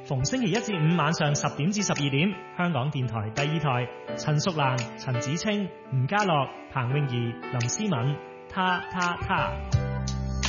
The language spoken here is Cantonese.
逢星期一至五晚上10點至12點，香港電台第二台，陳淑蘭、陳子清、吳家樂、彭詠儀、林思敏，他。